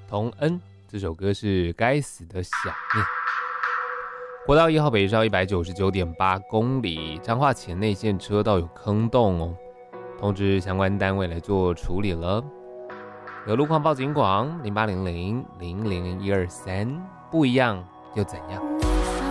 童恩，这首歌是该死的想念。国道1号北上199.8公里，彰化前内线车道有坑洞哦，通知相关单位来做处理了。有路况报警广0800-00123，不一样又怎样？